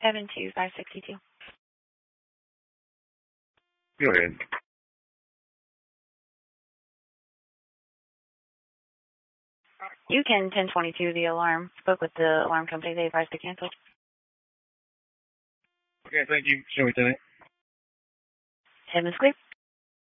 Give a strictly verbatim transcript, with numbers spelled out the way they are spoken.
seven two five six two. Go ahead. You can ten twenty-two the alarm. Spoke with the alarm company. They advised to cancel. Okay, thank you. Show me, Lieutenant. Heaven's clear.